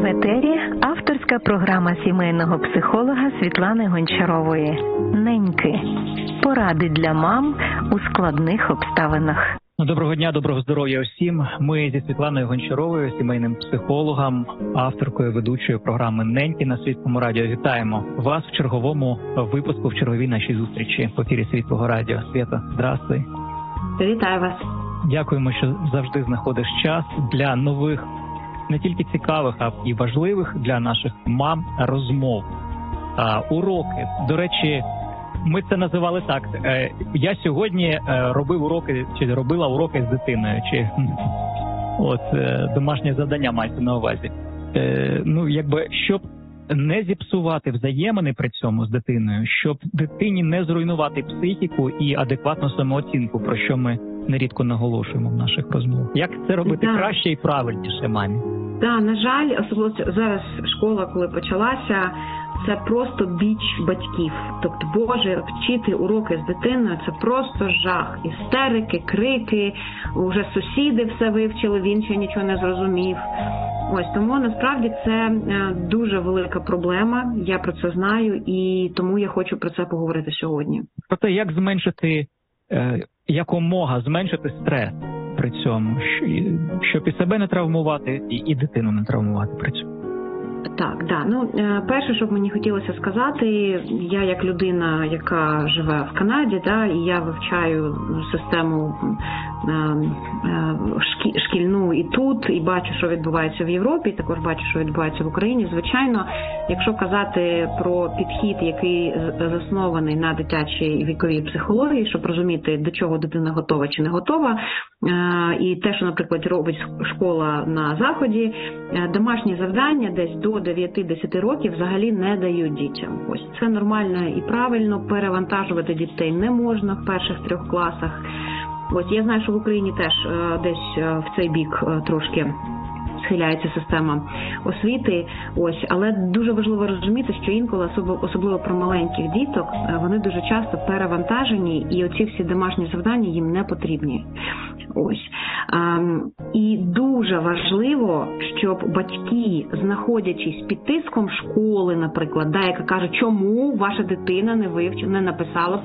В етері авторська програма сімейного психолога Світлани Гончарової «Неньки. Поради для мам у складних обставинах». Доброго дня, доброго здоров'я усім. Ми зі Світланою Гончаровою, сімейним психологом, авторкою ведучої програми «Неньки» на Світлому радіо. Вітаємо вас в черговому випуску, в черговій нашій зустрічі в ефірі Світлого радіо. Свята, здравствуй. Вітаю вас. Дякуємо, що завжди знаходиш час для нових, не тільки цікавих, а і важливих для наших мам розмов. Уроки. До речі, ми це називали так. Я сьогодні робив уроки, чи робила уроки з дитиною, чи домашнє завдання мається на увазі. Щоб не зіпсувати взаємини при цьому з дитиною, щоб дитині не зруйнувати психіку і адекватну самооцінку, про що ми нерідко наголошуємо в наших розмовах. Як це робити краще і правильніше мамі? Так, на жаль, особливо зараз школа, коли почалася, це просто біч батьків. Тобто, Боже, вчити уроки з дитиною – це просто жах. Істерики, крики, вже сусіди все вивчили, він ще нічого не зрозумів. Тому насправді це дуже велика проблема, я про це знаю, і тому я хочу про це поговорити сьогодні. Про те, як якомога зменшити стрес при цьому, щоб і себе не травмувати, і дитину не травмувати при цьому. Так. Перше, що б мені хотілося сказати, я як людина, яка живе в Канаді, і я вивчаю систему шкільну і тут, і бачу, що відбувається в Європі, і також бачу, що відбувається в Україні. Звичайно, якщо казати про підхід, який заснований на дитячій віковій психології, щоб розуміти, до чого дитина готова чи не готова, і те, що, наприклад, робить школа на Заході, домашні завдання десь до 9-10 років взагалі не дають дітям. Це нормально і правильно, перевантажувати дітей не можна в перших 3 класах. Я знаю, що в Україні теж десь в цей бік трошки схиляється система освіти, але дуже важливо розуміти, що інколи, особливо про маленьких діток, вони дуже часто перевантажені, і оці всі домашні завдання їм не потрібні. І дуже важливо, щоб батьки, знаходячись під тиском школи, наприклад, яка каже, чому ваша дитина не написала